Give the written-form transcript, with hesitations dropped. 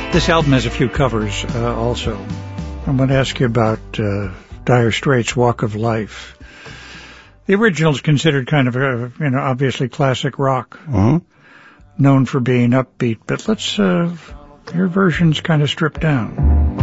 This album has a few covers also. I'm going to ask you about Dire Straits' Walk of Life. The original is considered kind of, obviously classic rock, known for being upbeat, but let's, your version's kind of stripped down.